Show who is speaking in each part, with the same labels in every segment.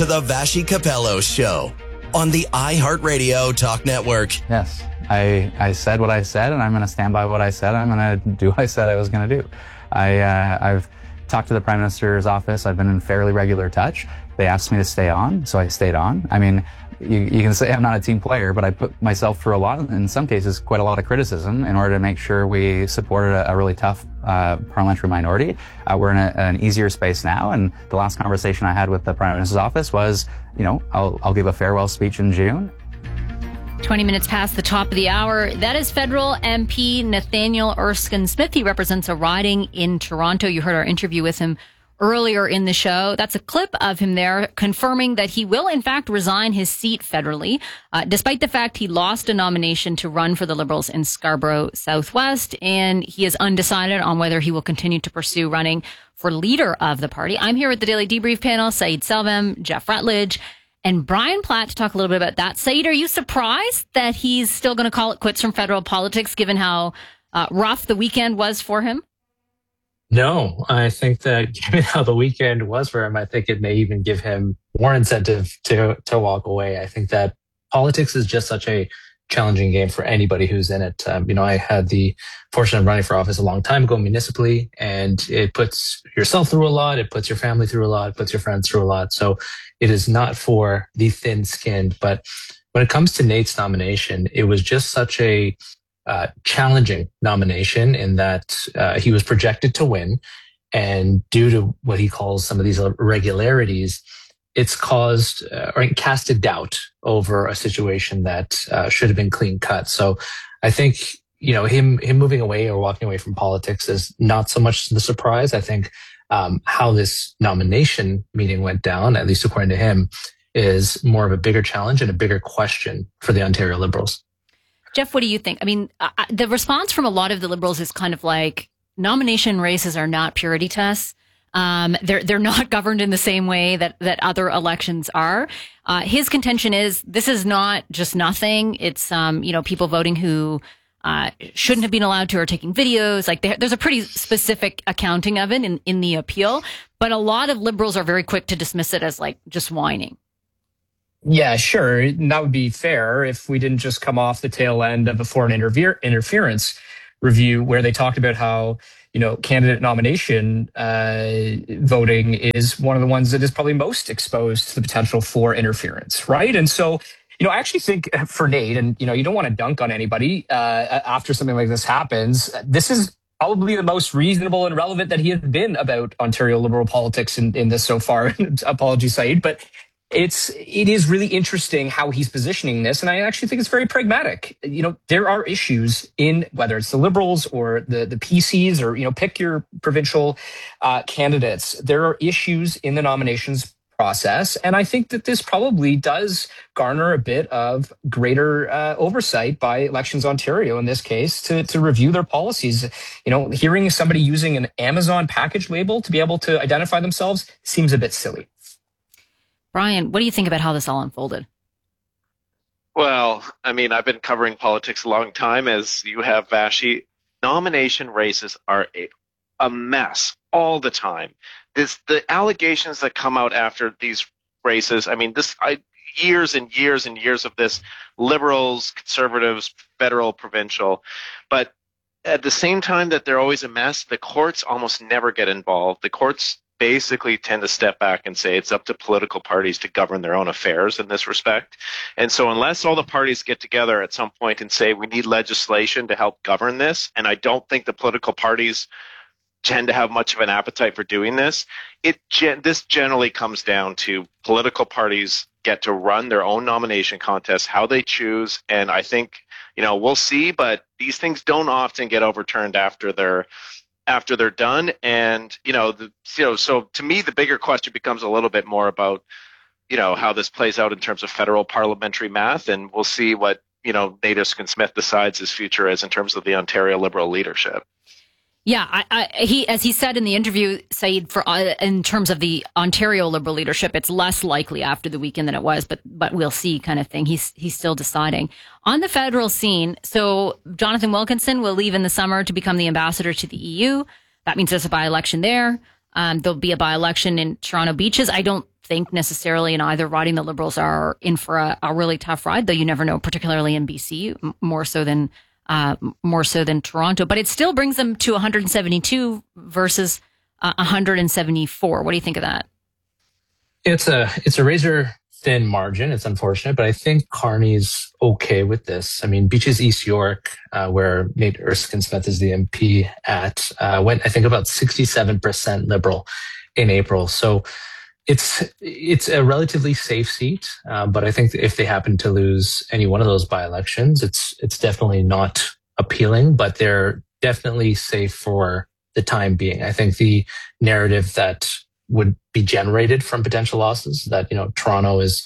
Speaker 1: to the Vassy Capello Show on the iHeartRadio Talk Network.
Speaker 2: Yes, I said what I said, and I'm going to stand by what I said. I'm going to do what I said I was going to do. I've talked to the Prime Minister's office. I've been in fairly regular touch. They asked me to stay on, so I stayed on. I mean, you can say I'm not a team player, but I put myself through in some cases, quite a lot of criticism in order to make sure we supported a really tough parliamentary minority. We're in an easier space now, and the last conversation I had with the Prime Minister's office was, I'll give a farewell speech in June.
Speaker 3: 20 minutes past the top of the hour. That is federal MP Nathaniel Erskine-Smith. He represents a riding in Toronto. You heard our interview with him earlier in the show. That's a clip of him there confirming that he will, in fact, resign his seat federally, despite the fact he lost a nomination to run for the Liberals in Scarborough Southwest. And he is undecided on whether he will continue to pursue running for leader of the party. I'm here with the Daily Debrief panel, Saeed Selvam, Jeff Rutledge, and Brian Platt to talk a little bit about that. Saeed, are you surprised that he's still going to call it quits from federal politics, given how rough the weekend was for him?
Speaker 4: No, I think that given how the weekend was for him, I think it may even give him more incentive to walk away. I think that politics is just such a challenging game for anybody who's in it. I had the fortune of running for office a long time ago municipally, and it puts yourself through a lot. It puts your family through a lot. It puts your friends through a lot. So it is not for the thin-skinned. But when it comes to Nate's nomination, it was just such a challenging nomination in that he was projected to win. And due to what he calls some of these irregularities, it's caused or casted doubt over a situation that should have been clean cut. So I think, him moving away or walking away from politics is not so much the surprise. I think how this nomination meeting went down, at least according to him, is more of a bigger challenge and a bigger question for the Ontario Liberals.
Speaker 3: Jeff, what do you think? I mean, the response from a lot of the Liberals is kind of like nomination races are not purity tests. They're not governed in the same way that other elections are. His contention is this is not just nothing. It's, people voting who shouldn't have been allowed to or taking videos. Like there's a pretty specific accounting of it in the appeal. But a lot of Liberals are very quick to dismiss it as like just whining.
Speaker 5: Yeah, sure. And that would be fair if we didn't just come off the tail end of a foreign interference review where they talked about how, candidate nomination voting is one of the ones that is probably most exposed to the potential for interference, right? And so, I actually think for Nate, and, you don't want to dunk on anybody after something like this happens, this is probably the most reasonable and relevant that he has been about Ontario Liberal politics in this so far. Apologies, Saeed, but it is really interesting how he's positioning this, and I actually think it's very pragmatic. There are issues in whether it's the Liberals or the PCs or pick your provincial candidates. There are issues in the nominations process, and I think that this probably does garner a bit of greater oversight by Elections Ontario in this case to review their policies. Hearing somebody using an Amazon package label to be able to identify themselves seems a bit silly.
Speaker 3: Brian, what do you think about how this all unfolded?
Speaker 6: Well, I mean, I've been covering politics a long time, as you have, Vassy. Nomination races are a mess all the time. The allegations that come out after these races, I mean, years and years and years of this, Liberals, Conservatives, federal, provincial. But at the same time that they're always a mess, the courts almost never get involved. The courts basically tend to step back and say it's up to political parties to govern their own affairs in this respect. And so unless all the parties get together at some point and say we need legislation to help govern this, and I don't think the political parties tend to have much of an appetite for doing this, this generally comes down to political parties get to run their own nomination contests, how they choose. And I think, we'll see, but these things don't often get overturned after they're done. And, so to me, the bigger question becomes a little bit more about, how this plays out in terms of federal parliamentary math. And we'll see what, Nate Erskine-Smith decides his future is in terms of the Ontario Liberal leadership.
Speaker 3: Yeah, as he said in the interview, Saeed, in terms of the Ontario Liberal leadership, it's less likely after the weekend than it was, but we'll see kind of thing. He's still deciding. On the federal scene, so Jonathan Wilkinson will leave in the summer to become the ambassador to the EU. That means there's a by-election there. There'll be a by-election in Toronto Beaches. I don't think necessarily in either riding the Liberals are in for a really tough ride, though you never know, particularly in BC, more so than Toronto. But it still brings them to 172 versus 174. What do you think of that?
Speaker 4: It's a razor thin margin. It's unfortunate, but I think Carney's okay with this. I mean, Beaches East York, where Nate Erskine-Smith is the MP at, went, I think, about 67% Liberal in April. So it's a relatively safe seat. But I think if they happen to lose any one of those by-elections, it's definitely not appealing, but they're definitely safe for the time being. I think the narrative that would be generated from potential losses that, Toronto is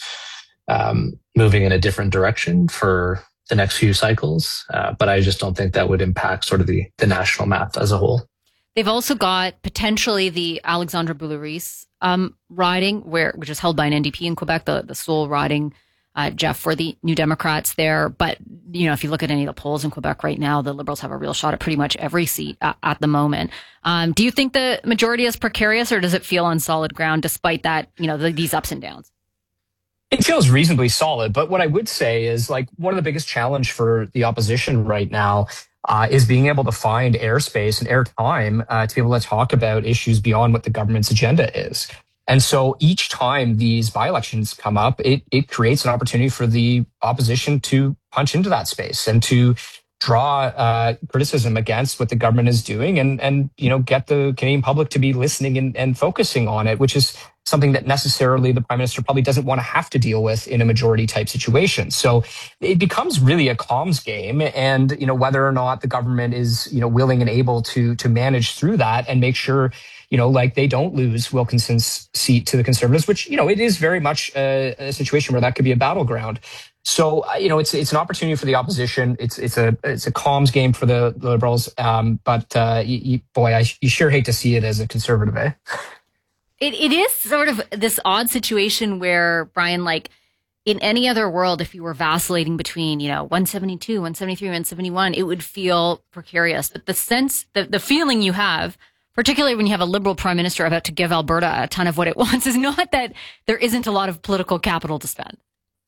Speaker 4: moving in a different direction for the next few cycles. But I just don't think that would impact sort of the national map as a whole.
Speaker 3: They've also got potentially the Alexandre Boulay-Reece riding, which is held by an NDP in Quebec, the sole riding, Jeff, for the New Democrats there. But, if you look at any of the polls in Quebec right now, the Liberals have a real shot at pretty much every seat at the moment. Do you think the majority is precarious, or does it feel on solid ground despite that, these ups and downs?
Speaker 5: It feels reasonably solid. But what I would say is, one of the biggest challenge for the opposition right now is being able to find airspace and airtime to be able to talk about issues beyond what the government's agenda is. And so each time these by-elections come up, it creates an opportunity for the opposition to punch into that space and to draw criticism against what the government is doing and get the Canadian public to be listening and focusing on it, which is something that necessarily the Prime Minister probably doesn't want to have to deal with in a majority type situation. So it becomes really a comms game, and whether or not the government is willing and able to manage through that and make sure they don't lose Wilkinson's seat to the Conservatives, which it is very much a situation where that could be a battleground. So it's an opportunity for the opposition. It's a comms game for the Liberals. But you sure hate to see it as a Conservative, eh?
Speaker 3: It is sort of this odd situation where, Brian, in any other world, if you were vacillating between, 172, 173, 171, it would feel precarious. But the feeling you have, particularly when you have a Liberal Prime Minister about to give Alberta a ton of what it wants, is not that there isn't a lot of political capital to spend.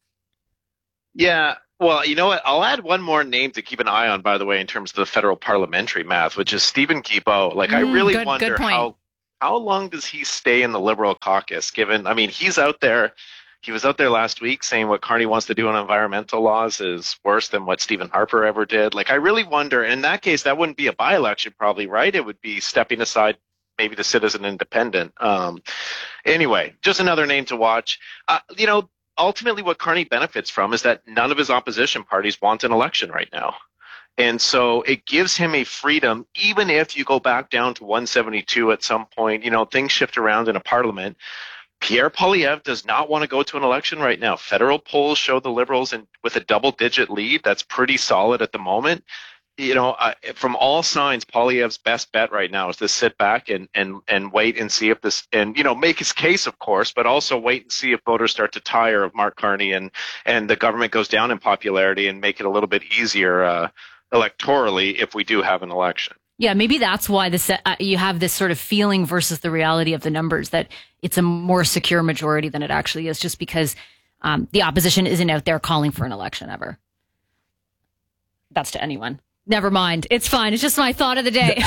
Speaker 6: Yeah. Well, you know what? I'll add one more name to keep an eye on, by the way, in terms of the federal parliamentary math, which is Stephen Guilbeault. I really wonder how long does he stay in the Liberal caucus, he's out there. He was out there last week saying what Carney wants to do on environmental laws is worse than what Stephen Harper ever did. I really wonder, in that case, that wouldn't be a by-election probably, right? It would be stepping aside maybe to sit as an independent. Anyway, just another name to watch. Ultimately what Carney benefits from is that none of his opposition parties want an election right now. And so it gives him a freedom, even if you go back down to 172 at some point, things shift around in a parliament. Pierre Poilievre does not want to go to an election right now. Federal polls show the Liberals with a double-digit lead. That's pretty solid at the moment. From all signs, Poilievre's best bet right now is to sit back and wait and see if this, and make his case, of course, but also wait and see if voters start to tire of Mark Carney and the government goes down in popularity and make it a little bit easier electorally if we do have an election.
Speaker 3: Yeah, maybe that's why you have this sort of feeling versus the reality of the numbers that it's a more secure majority than it actually is, just because the opposition isn't out there calling for an election ever. That's to anyone. Never mind. It's fine. It's just my thought of the day.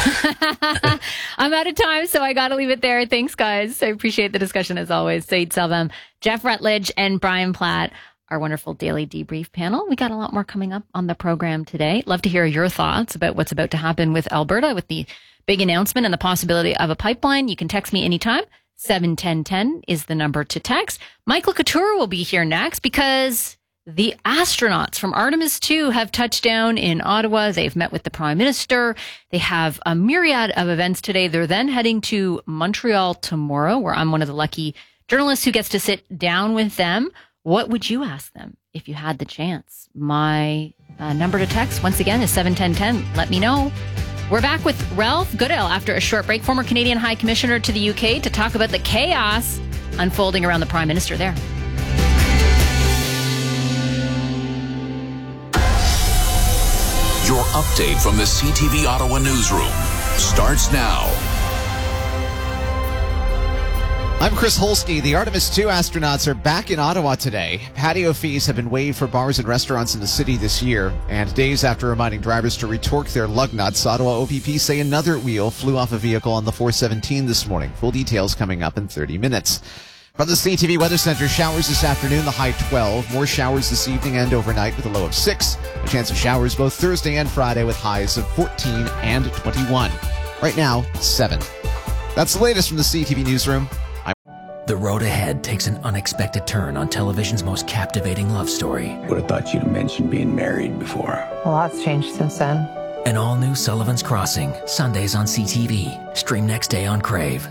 Speaker 3: I'm out of time, so I got to leave it there. Thanks, guys. I appreciate the discussion as always. Saeed Salvam, Jeff Rutledge, and Brian Platt, our wonderful daily debrief panel. We got a lot more coming up on the program today. Love to hear your thoughts about what's about to happen with Alberta, with the big announcement and the possibility of a pipeline. You can text me anytime. 71010 is the number to text. Michael Couture will be here next because the astronauts from Artemis 2 have touched down in Ottawa. They've met with the Prime Minister. They have a myriad of events today. They're then heading to Montreal tomorrow, where I'm one of the lucky journalists who gets to sit down with them. What would you ask them if you had the chance? My number to text, once again, is 71010. Let me know. We're back with Ralph Goodale after a short break, former Canadian High Commissioner to the UK, to talk about the chaos unfolding around the Prime Minister there.
Speaker 7: Your update from the CTV Ottawa newsroom starts now.
Speaker 8: I'm Chris Holsky. The Artemis II astronauts are back in Ottawa today. Patio fees have been waived for bars and restaurants in the city this year. And days after reminding drivers to retorque their lug nuts, Ottawa OPP say another wheel flew off a vehicle on the 417 this morning. Full details coming up in 30 minutes. From the CTV Weather Center, showers this afternoon, the high 12. More showers this evening and overnight with a low of 6. A chance of showers both Thursday and Friday with highs of 14 and 21. Right now, 7. That's the latest from the CTV Newsroom.
Speaker 9: The road ahead takes an unexpected turn on television's most captivating love story.
Speaker 10: Would have thought you'd have mentioned being married before.
Speaker 11: A lot's changed since then.
Speaker 9: An all-new Sullivan's Crossing, Sundays on CTV. Stream next day on Crave.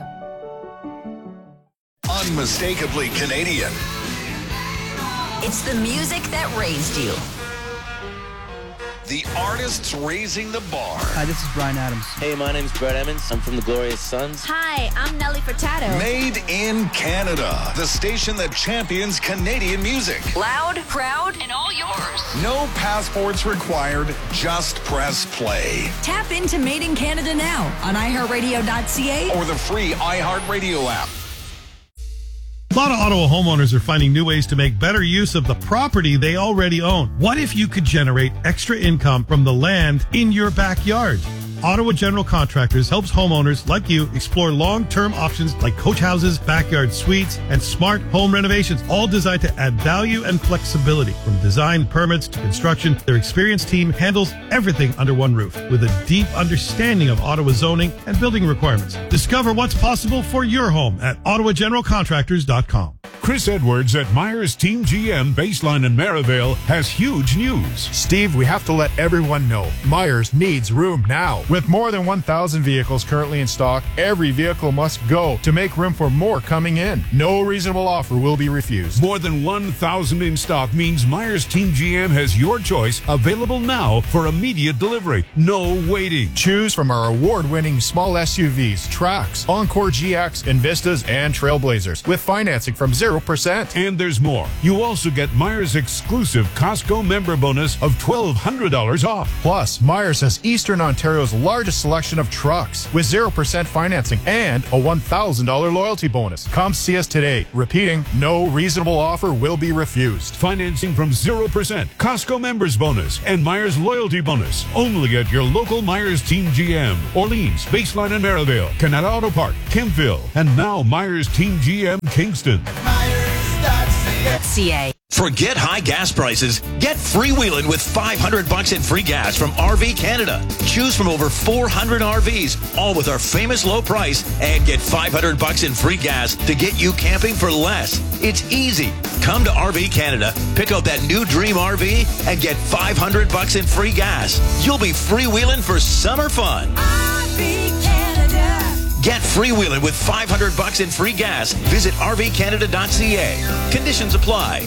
Speaker 7: Unmistakably Canadian.
Speaker 12: It's the music that raised you.
Speaker 7: The artists raising the bar.
Speaker 13: Hi, this is Bryan Adams.
Speaker 14: Hey, my name's Brett Emmons. I'm from the Glorious Sons.
Speaker 12: Hi, I'm Nelly Furtado.
Speaker 7: Made in Canada. The station that champions Canadian music.
Speaker 12: Loud, proud, and all yours.
Speaker 7: No passports required. Just press play.
Speaker 12: Tap into Made in Canada now on iHeartRadio.ca
Speaker 7: or the free iHeartRadio app.
Speaker 15: A lot of Ottawa homeowners are finding new ways to make better use of the property they already own. What if you could generate extra income from the land in your backyard? Ottawa General Contractors helps homeowners like you explore long-term options like coach houses, backyard suites, and smart home renovations, all designed to add value and flexibility. From design, permits, to construction, their experienced team handles everything under one roof with a deep understanding of Ottawa zoning and building requirements. Discover what's possible for your home at ottawageneralcontractors.com.
Speaker 16: Chris Edwards at Myers Team GM Baseline in Merivale has huge news.
Speaker 17: Steve, we have to let everyone know Myers needs room now. With more than 1,000 vehicles currently in stock, every vehicle must go to make room for more coming in. No reasonable offer will be refused.
Speaker 16: More than 1,000 in stock means Myers Team GM has your choice available now for immediate delivery. No waiting.
Speaker 17: Choose from our award-winning small SUVs, Trax, Encore GX, Invistas, and Trailblazers with financing from 0%.
Speaker 16: And there's more. You also get Myers' exclusive Costco member bonus of $1,200 off.
Speaker 17: Plus, Myers has Eastern Ontario's largest selection of trucks with 0% financing and a $1,000 loyalty bonus. Come see us today. Repeating, no reasonable offer will be refused.
Speaker 16: Financing from 0%, Costco members bonus, and Myers loyalty bonus. Only at your local Myers Team GM, Orleans, Baseline and Merivale, Canada Auto Park, Kempville, and now Myers Team GM Kingston.
Speaker 12: CA.
Speaker 1: Forget high gas prices. Get freewheeling with $500 in free gas from RV Canada. Choose from over 400 RVs, all with our famous low price, and get $500 in free gas to get you camping for less. It's easy. Come to RV Canada, pick out that new dream RV, and get $500 in free gas. You'll be freewheeling for summer fun.
Speaker 12: RV Canada.
Speaker 1: Get freewheeling with $500 in free gas. Visit rvcanada.ca. Conditions apply.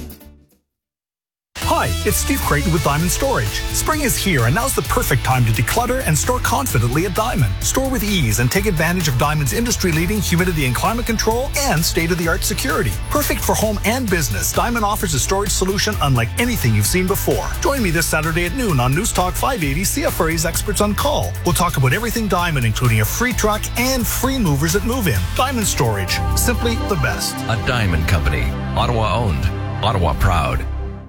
Speaker 18: Hi, it's Steve Creighton with Diamond Storage. Spring is here, and now's the perfect time to declutter and store confidently at Diamond. Store with ease and take advantage of Diamond's industry-leading humidity and climate control and state-of-the-art security. Perfect for home and business, Diamond offers a storage solution unlike anything you've seen before. Join me this Saturday at noon on News Talk 580 CFRA's Experts on Call. We'll talk about everything Diamond, including a free truck and free movers at move-in. Diamond Storage, simply the best.
Speaker 19: A Diamond Company, Ottawa-owned, Ottawa-proud.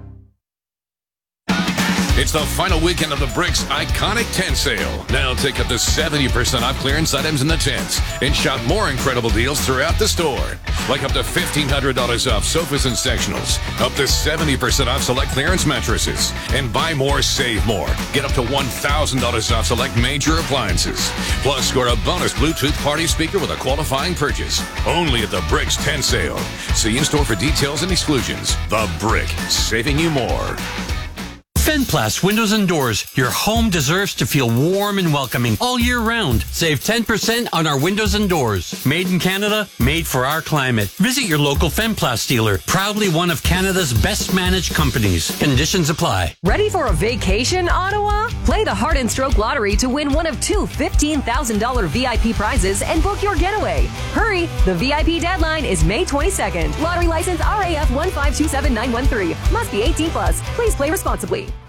Speaker 7: It's the final weekend of the Bricks Iconic Tent Sale. Now take up to 70% off clearance items in the tents and shop more incredible deals throughout the store. Like up to $1,500 off sofas and sectionals, up to 70% off select clearance mattresses, and buy more, save more. Get up to $1,000 off select major appliances. Plus, score a bonus Bluetooth party speaker with a qualifying purchase. Only at the Bricks Tent Sale. See in store for details and exclusions. The Brick, saving you more.
Speaker 20: Fenplast Windows and Doors. Your home deserves to feel warm and welcoming all year round. Save 10% on our windows and doors. Made in Canada, made for our climate. Visit your local Fenplast dealer. Proudly one of Canada's best managed companies. Conditions apply.
Speaker 21: Ready for a vacation, Ottawa? Play the Heart and Stroke Lottery to win one of two $15,000 VIP prizes and book your getaway. Hurry! The VIP deadline is May 22nd. Lottery license RAF 1527913. Must be 18 plus. Please play responsibly.